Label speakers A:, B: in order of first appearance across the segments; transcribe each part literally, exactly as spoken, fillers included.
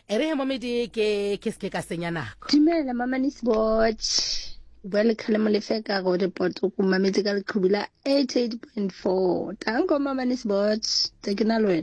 A: e re he momedi ke ke se ka senya nako.
B: Dumela mama Nisbotch. Bua le Kgalemo Lefeka go report go mametse ka leqhubu la eighty-eight point four. Tanko mama Nisbotch. Tse ke na le wena.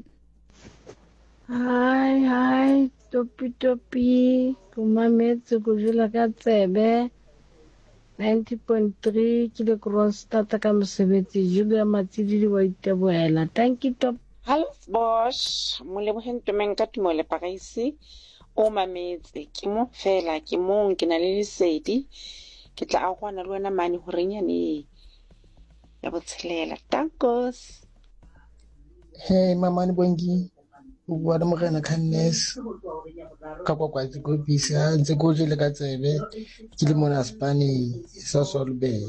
C: Hi, hi, topi topi, kumametse go jela ka tsebe, ninety point three, ke le Kronstad ka mosebetsi, Julia Matsidi wa Iteboela. Thank you, top.
D: Hallo boss, mo leboheng tumeng ka tumo le pagaisi, o mametse, ke mo fela, ke mo ke na le lesedi, ke tla a gwana le wena mane ho renyane ya botshelela. Tankos.
E: Hey, Mamani Bongi. Bua le Morena Khannes ka kwa kwa go pisa ntse go jele ka tsebe ke le mona Spani sa Solberg.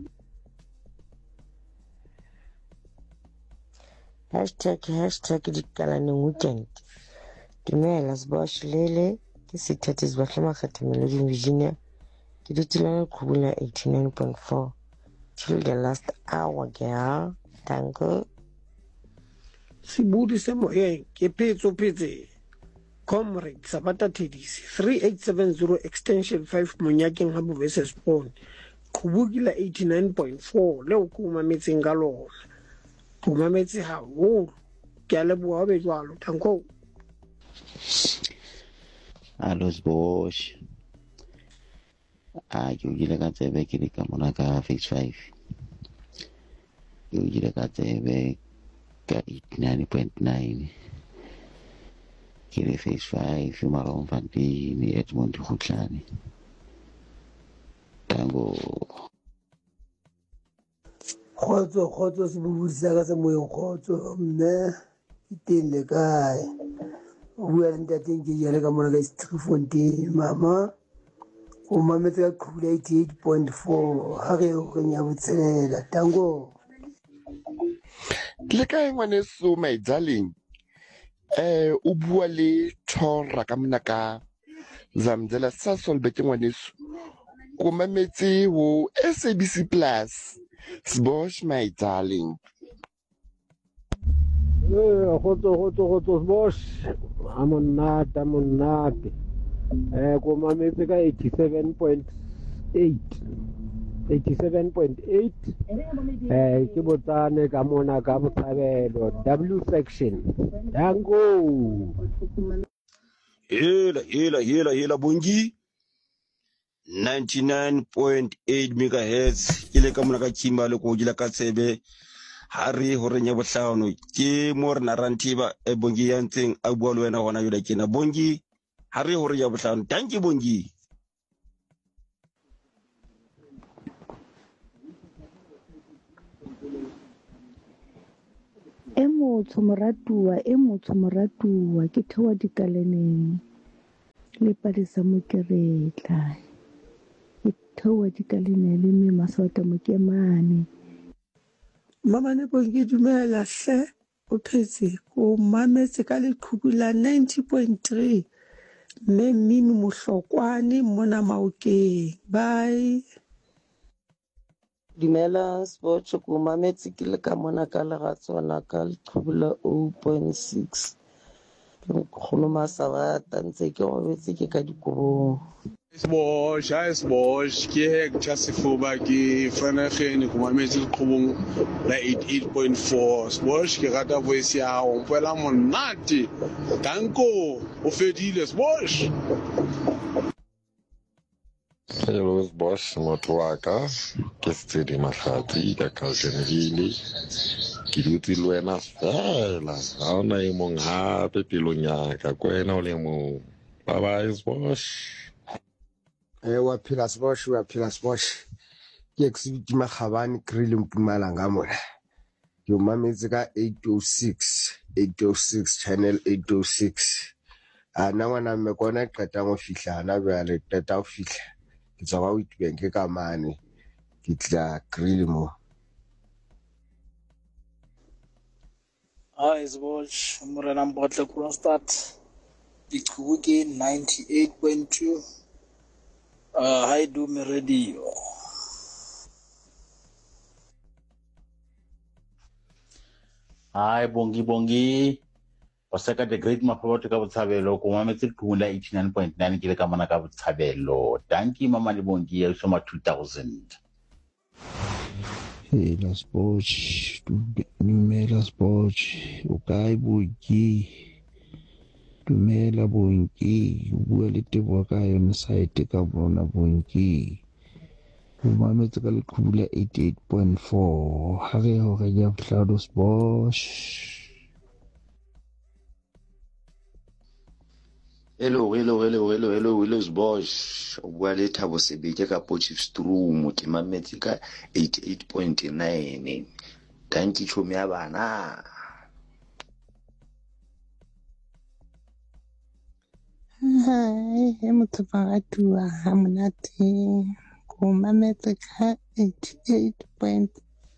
F: Hashtag hashtag dikalaneng weekend. Dumela Sbosh lele ke sithatsi bahlama khathemelo di Virginia ke ditlela khubula eighty-nine point four till the last hour girl. Tango
G: Sibudi semo e ke petso petse comrade Sabata Tedisi three eight seven zero extension five Monyakeng ha Bovese Spawn khubukila eighty-nine point four le o kuma metseng ka lona kuma metsi ha o ke a leboha be jwalo Tanko.
H: Allo Sbosh a ke o ile ka tsebe ke le ka mona ka phase five ke o ile ka tsebe ka eighty-nine point nine ke le phase five Marong Fontein Edmond Khutlane. Tango
I: khotso khotso se bubudisa ka se moyeng khotso mme ke teng le kae o bua le ntateng ke yele ka mona ka Streetfontein mama o mametse ka qhubula eighty-eight point four ha re o nya botselela Tango
J: le kae ngwaneso Maidzaling eh o bua le Thora ka mona ka Zamzela sa Solberg ngwaneso ko mametse ho S A B C Plus Sbosh Maidzaling.
G: Eh khotso khotso khotso Sbosh amonate amonate eh ko mametse ka eighty-seven point eight eighty-seven point eight eh ke botsane ka mona ka Botshabelo W section. Dango
K: hela hela hela hela Bongi ninety-nine point eight megahertz ke le ka mona ka Kimberley ko dila ka tsebe ha re ho renya bohlano ke mo rena Rantiba e Bongi ya ntseng a bua le wena gona yola kena Bongi ha re ho renya bohlano. Thank you Bongi.
L: e motho moratuwa e motho moratuwa ke thewa dikaleneng le Palesa Mokeretla ke thewa dikaleneng le mme Maswata Mokemane.
I: mama ne Bongi dumela hle o phetse o mametse ka leqhubu la ninety point three mme Mimi Mohlokwane mona Maokeng. Bye.
F: Dumela Sbosh ko mametse ke le ka mona ka Leratswana ka leqhubu la zero point six ke nkgono Masabata ntse ke robetse ke ka dikobong.
M: Sbosh ha Sbosh ke Hector Sefuba ke fanagene go mametse leqhubung la eighty-eight point four. Sbosh ke rata voice ya hao mpela monate Danko o fedile Sbosh.
N: Hello Sbosh motho wa ka ke Stedi Mahlatsi ka Kaljenville ke dutse le wena fela ha ona e mong hape pelong ya ka kwena o le mong. Bye bye Sbosh.
O: eh wa phila Sbosh wa phila Sbosh ke exhibit Makgabane Grill Mpumalanga mona ke o mametse ka eight oh six channel eight oh six ana ngwana mme kona qeta go fihla na bjale qeta go fihla ke tswa ba Witbank ka mane ke tla grill mo.
P: Hi Sbosh Morena Mbotle Kronstad diqhubu ke ninety-eight point two uh hi do me radio.
Q: Hi Bongi Bongi o seka the great Maphoto ka Botshabelo ko mametse Khula eighty-nine point nine ke le ka mona ka Botshabelo. Dankie mama le bongi ya soma two thousand.
H: Hey, la sports, dumela sports, o kae bongi, dumela bongi, o bua le Teboho ka yone site ka bona bongi. O mametse ka Leqhubula eighty-eight point four, ha re ho re ya Bohlado sports.
R: Hello, hello, hello, hello, hello, hello, Bosch. O bua le Thabo Sebeke ka Potchefstroom, ke mametse ka eighty-eight point nine. Dankie chomi ya bana.
S: Hi, he motho Paratua ha monate. Ko mametse ka eighty-eight point.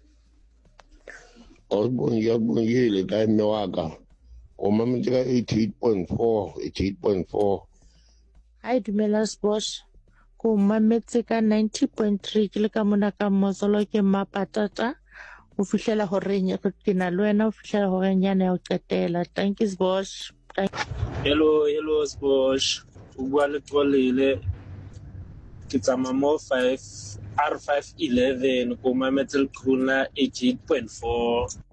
N: O bongi ya bongi le ka mme wa ka. O mametse ka eighty-eight point four, eighty-eight point four.
S: Hi, dumela Bosch. Ko mametse ka ninety point three ke le ka mona ka Mozolo ke Mapatata. O fihlela hore nya ke na le wena o fihlela hore nyane ya o qetela. Thank you Bosch.
T: Hello, hello Bosch. O bua le Tolele. Ke tsama mo five R five eleven ko mametse Leqhubula eighty-eight point four.